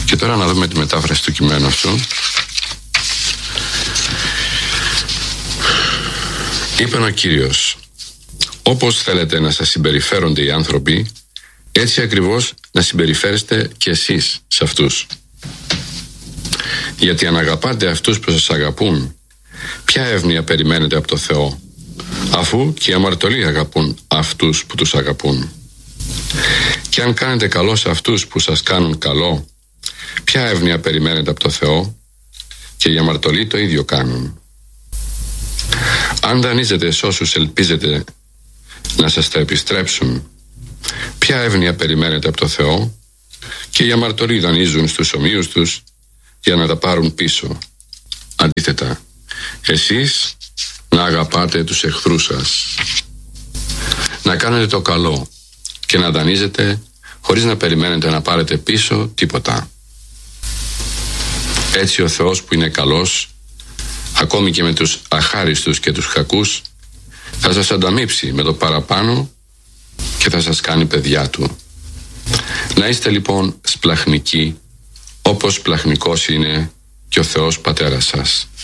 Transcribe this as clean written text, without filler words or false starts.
Και τώρα να δούμε τη μετάφραση του κειμένου αυτού. Είπε ο Κύριος: όπως θέλετε να σας συμπεριφέρονται οι άνθρωποι, έτσι ακριβώς να συμπεριφέρεστε και εσείς σε αυτούς. Γιατί αν αγαπάτε αυτούς που σας αγαπούν, ποια εύνοια περιμένετε από το Θεό, αφού και οι αμαρτωλοί αγαπούν αυτούς που τους αγαπούν? Και αν κάνετε καλό σε αυτούς που σας κάνουν καλό, ποια εύνοια περιμένετε από το Θεό, και οι αμαρτωλοί το ίδιο κάνουν. Αν δανείζετε σε όσους ελπίζετε να σας τα επιστρέψουν, ποια εύνοια περιμένετε από το Θεό, και οι αμαρτωλοί δανείζουν στους ομοίους τους για να τα πάρουν πίσω. Αντίθετα, εσείς να αγαπάτε τους εχθρούς σας, να κάνετε το καλό και να δανείζετε χωρίς να περιμένετε να πάρετε πίσω τίποτα. Έτσι ο Θεός που είναι καλός, ακόμη και με τους αχάριστους και τους κακούς, θα σας ανταμείψει με το παραπάνω και θα σας κάνει παιδιά του. Να είστε λοιπόν σπλαχνικοί, όπως σπλαχνικός είναι και ο Θεός Πατέρας σας.